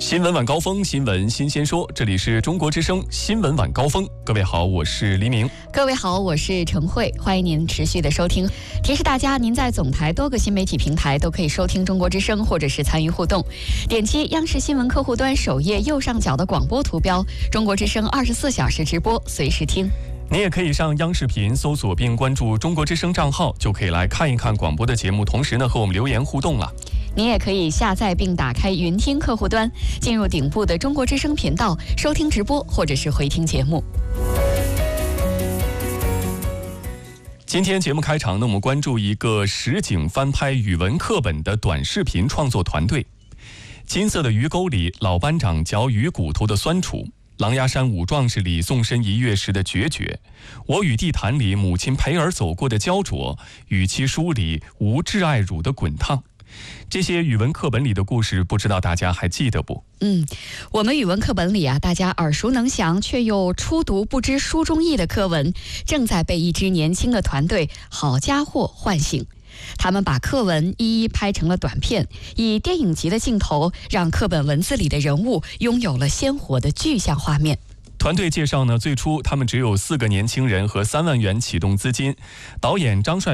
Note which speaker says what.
Speaker 1: 新闻晚高峰，新闻新鲜说，这里是中国之声新闻晚高峰。各位好，我是黎明。
Speaker 2: 各位好，我是陈慧，欢迎您持续的收听。提示大家，您在总台多个新媒体平台都可以收听中国之声，或者是参与互动。点击央视新闻客户端首页右上角的广播图标，中国之声24小时直播，随时听。
Speaker 1: 你也可以上央视频搜索并关注中国之声账号，就可以来看一看广播的节目，同时呢和我们留言互动了。
Speaker 2: 你也可以下载并打开云听客户端，进入顶部的中国之声频道，收听直播或者是回听节目。
Speaker 1: 今天节目开场呢，我们关注一个实景翻拍语文课本的短视频创作团队。金色的鱼沟里，老班长嚼鱼骨头的酸楚；狼牙山五壮士里，纵身一跃时的决绝；我与地坛里，母亲陪儿走过的焦灼；与其书里，无挚爱乳的滚烫。这些语文课本里的故事，不知道大家还记得不？
Speaker 2: 我们语文课本里大家耳熟能详却又初读不知书中意的课文，正在被一支年轻的团队好家伙唤醒。他们把课文一一拍成了短片，以电影级的镜头，让课本文字里的人物拥有了鲜活的具象画面。
Speaker 1: 团队介绍呢，最初他们只有4个年轻人和3万元启动资金，导演张帅